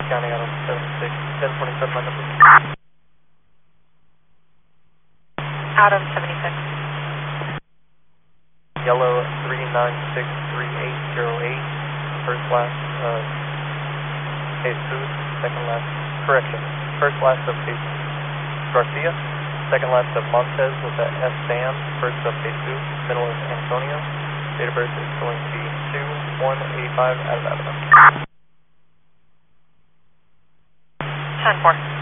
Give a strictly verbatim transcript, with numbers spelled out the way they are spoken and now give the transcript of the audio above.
County, Adam seventy-six, ten twenty-seven, my number. Adam seventy-six. Yellow three nine six three eight zero eight, first last of Jesus, second last, correction, first last of Jesus Garcia, second last of Montez with the S Sam, first of Jesus, middle is Antonio, date of birth is going to be two one eighty-five out of Avenue. ten four.